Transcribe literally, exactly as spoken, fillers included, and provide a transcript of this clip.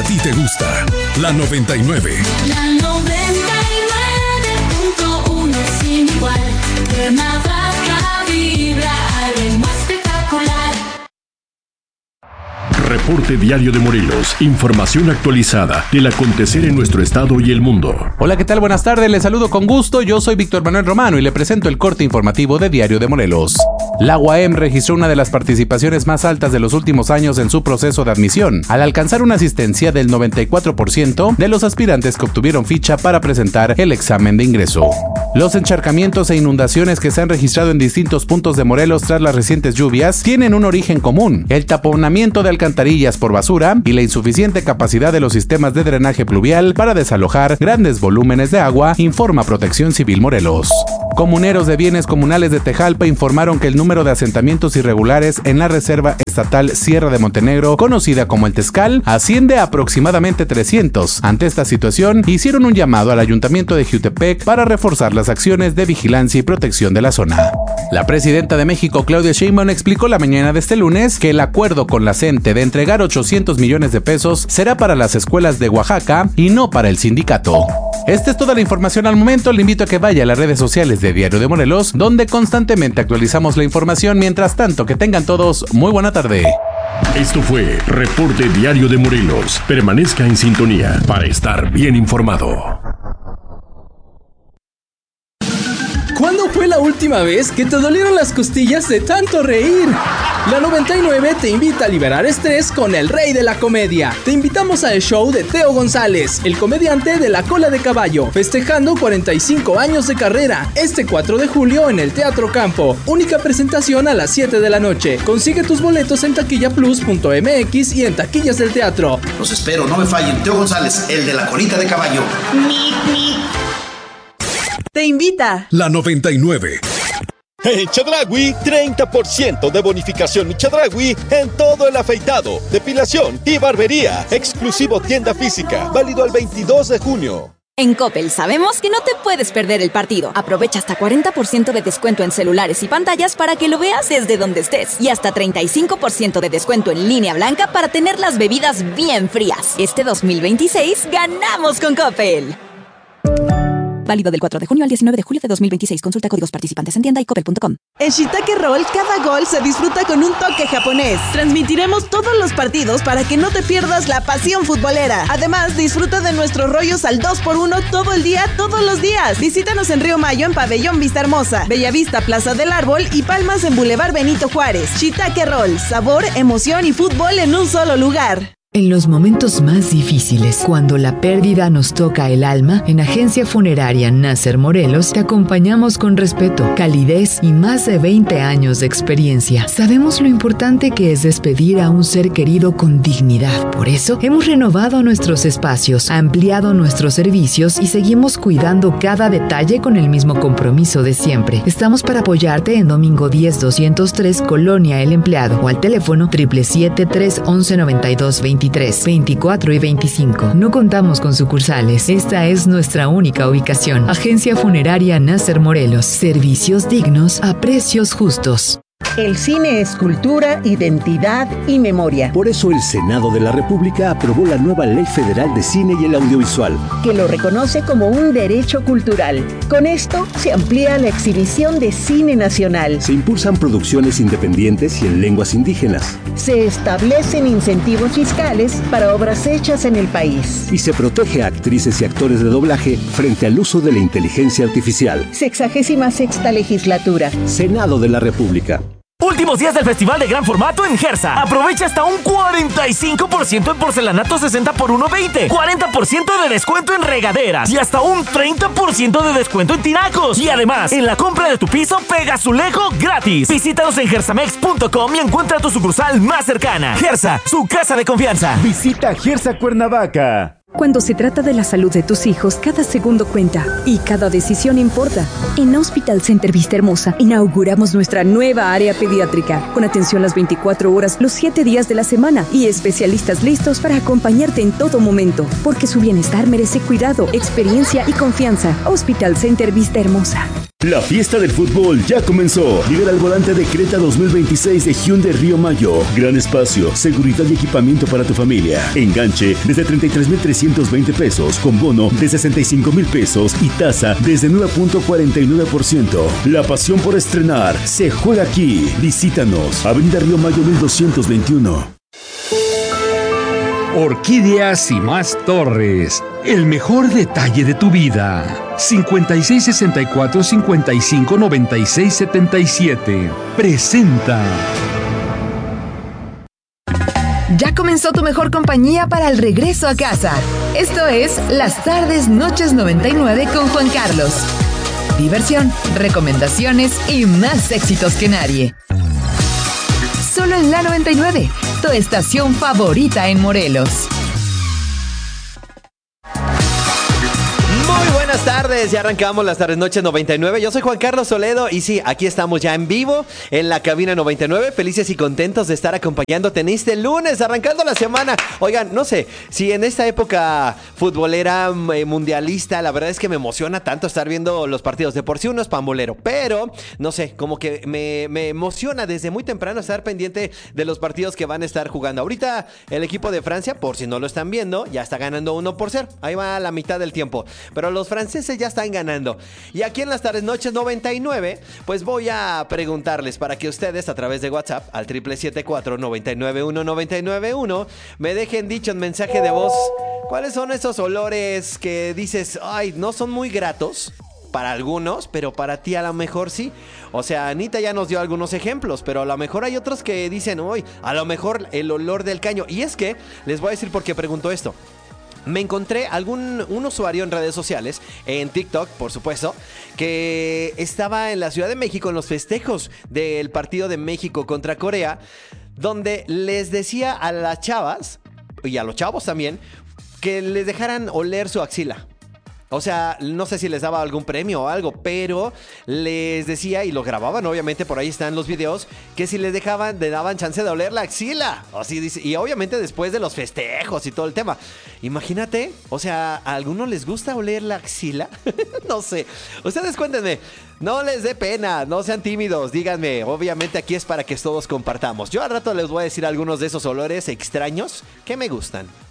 ti te gusta. La noventa y nueve. La noventa y nueve punto uno sin igual. Cuernavaca vibra al ritmo espectacular. Reporte Diario de Morelos. Información actualizada del acontecer en nuestro estado y el mundo. Hola, ¿qué tal? Buenas tardes. Les saludo con gusto. Yo soy Víctor Manuel Romano y le presento el corte informativo de Diario de Morelos. La U A M registró una de las participaciones más altas de los últimos años en su proceso de admisión, al alcanzar una asistencia del noventa y cuatro por ciento de los aspirantes que obtuvieron ficha para presentar el examen de ingreso. Los encharcamientos e inundaciones que se han registrado en distintos puntos de Morelos tras las recientes lluvias tienen un origen común: el taponamiento de alcantarillas por basura y la insuficiente capacidad de los sistemas de drenaje pluvial para desalojar grandes volúmenes de agua, informa Protección Civil Morelos. Comuneros de bienes comunales de Tejalpa informaron que el número de asentamientos irregulares en la Reserva Estatal Sierra de Montenegro, conocida como el Tezcal, asciende a aproximadamente trescientos. Ante esta situación, hicieron un llamado al Ayuntamiento de Jiutepec para reforzar las acciones de vigilancia y protección de la zona. La presidenta de México, Claudia Sheinbaum, explicó la mañana de este lunes que el acuerdo con la CENTE de entregar ochocientos millones de pesos será para las escuelas de Oaxaca y no para el sindicato. Esta es toda la información al momento. Le invito a que vaya a las redes sociales de Diario de Morelos, donde constantemente actualizamos la información. Mientras tanto, que tengan todos muy buena tarde. Esto fue Reporte Diario de Morelos. Permanezca en sintonía para estar bien informado. ¿Cuándo fue la última vez que te dolieron las costillas de tanto reír? La noventa y nueve te invita a liberar estrés con el rey de la comedia. Te invitamos al show de Teo González, el comediante de La Cola de Caballo, festejando cuarenta y cinco años de carrera, este cuatro de julio en el Teatro Campo. Única presentación a las siete de la noche. Consigue tus boletos en taquilla plus punto m x y en taquillas del teatro. Los espero, no me fallen. Teo González, el de La Colita de Caballo. Mi, mi. Te invita La noventa y nueve. En Chedraui, treinta por ciento de bonificación Chedraui en todo el afeitado, depilación y barbería. Exclusivo tienda física, válido al veintidós de junio. En Coppel sabemos que no te puedes perder el partido. Aprovecha hasta cuarenta por ciento de descuento en celulares y pantallas para que lo veas desde donde estés. Y hasta treinta y cinco por ciento de descuento en línea blanca para tener las bebidas bien frías. Este dos mil veintiséis ganamos con Coppel. Válido del cuatro de junio al diecinueve de julio de dos mil veintiséis. Consulta códigos participantes en tienda y coppel punto com. En Shiitake Roll, cada gol se disfruta con un toque japonés. Transmitiremos todos los partidos para que no te pierdas la pasión futbolera. Además, disfruta de nuestros rollos al dos por uno todo el día, todos los días. Visítanos en Río Mayo, en Pabellón Vista Hermosa, Bellavista, Plaza del Árbol y Palmas en Boulevard Benito Juárez. Shiitake Roll, sabor, emoción y fútbol en un solo lugar. En los momentos más difíciles, cuando la pérdida nos toca el alma, en Agencia Funeraria Nasser Morelos te acompañamos con respeto, calidez y más de veinte años de experiencia. Sabemos lo importante que es despedir a un ser querido con dignidad. Por eso, hemos renovado nuestros espacios, ampliado nuestros servicios y seguimos cuidando cada detalle con el mismo compromiso de siempre. Estamos para apoyarte en Domingo diez doscientos tres, Colonia El Empleado, o al teléfono siete siete siete, tres once, noventa y dos, veintitrés, veinticuatro y veinticinco. No contamos con sucursales. Esta es nuestra única ubicación. Agencia Funeraria Nasser Morelos. Servicios dignos a precios justos. El cine es cultura, identidad y memoria. Por eso el Senado de la República aprobó la nueva Ley Federal de Cine y el Audiovisual, que lo reconoce como un derecho cultural. Con esto se amplía la exhibición de cine nacional. Se impulsan producciones independientes y en lenguas indígenas. Se establecen incentivos fiscales para obras hechas en el país. Y se protege a actrices y actores de doblaje frente al uso de la inteligencia artificial. Sexagésima sexta legislatura. Senado de la República. Últimos días del Festival de Gran Formato en Gersa. Aprovecha hasta un cuarenta y cinco por ciento en porcelanato sesenta por uno veinte, cuarenta por ciento de descuento en regaderas y hasta un treinta por ciento de descuento en tinacos. Y además, en la compra de tu piso, pega azulejo gratis. Visítanos en gersamex punto com y encuentra tu sucursal más cercana. Gersa, su casa de confianza. Visita Gersa Cuernavaca. Cuando se trata de la salud de tus hijos, cada segundo cuenta y cada decisión importa. En Hospital Center Vista Hermosa inauguramos nuestra nueva área pediátrica, con atención las veinticuatro horas, los siete días de la semana y especialistas listos para acompañarte en todo momento, porque su bienestar merece cuidado, experiencia y confianza. Hospital Center Vista Hermosa. La fiesta del fútbol ya comenzó. Libera el volante de Creta dos mil veintiséis de Hyundai Río Mayo. Gran espacio, seguridad y equipamiento para tu familia. Enganche desde treinta y tres mil trescientos veinte pesos, con bono de sesenta y cinco mil pesos y tasa desde nueve punto cuarenta y nueve por ciento. La pasión por estrenar se juega aquí. Visítanos. Avenida Río Mayo mil doscientos veintiuno. Orquídeas y más Torres. El mejor detalle de tu vida. cincuenta y seis sesenta y cuatro cincuenta y cinco noventa y seis setenta y siete. Presenta. Ya comenzó tu mejor compañía para el regreso a casa. Esto es Las Tardes Noches noventa y nueve con Juan Carlos. Diversión, recomendaciones y más éxitos que nadie. Solo en la noventa y nueve, tu estación favorita en Morelos. Buenas tardes, ya arrancamos las tardes noches noventa y nueve. Yo soy Juan Carlos Toledo y sí, aquí estamos ya en vivo en la cabina noventa y nueve, felices y contentos de estar acompañándote en este lunes, arrancando la semana. Oigan, no sé, si en esta época futbolera eh, mundialista, la verdad es que me emociona tanto estar viendo los partidos. De por sí uno es pambolero, pero no sé, como que me, me emociona desde muy temprano estar pendiente de los partidos que van a estar jugando. Ahorita el equipo de Francia, por si no lo están viendo, ya está ganando uno por cero. Ahí va a la mitad del tiempo, pero los franceses ya están ganando. Y aquí en las tardes noches noventa y nueve, pues voy a preguntarles para que ustedes a través de WhatsApp al triple siete cuatro nueve nueve uno nueve nueve uno me dejen dicho en mensaje de voz cuáles son esos olores que dices, ay, no son muy gratos para algunos, pero para ti a lo mejor sí. O sea, Anita ya nos dio algunos ejemplos, pero a lo mejor hay otros que dicen, uy, a lo mejor el olor del caño. Y es que les voy a decir por qué pregunto esto. Me encontré algún un usuario en redes sociales, en TikTok, por supuesto, que estaba en la Ciudad de México en los festejos del partido de México contra Corea, donde les decía a las chavas, y a los chavos también, que les dejaran oler su axila. O sea, no sé si les daba algún premio o algo, pero les decía, y lo grababan, obviamente, por ahí están los videos, que si les dejaban, le daban chance de oler la axila. Así dice, y obviamente después de los festejos y todo el tema. Imagínate, o sea, ¿a algunos les gusta oler la axila? No sé. Ustedes cuéntenme, no les dé pena, no sean tímidos, díganme. Obviamente aquí es para que todos compartamos. Yo al rato les voy a decir algunos de esos olores extraños que me gustan.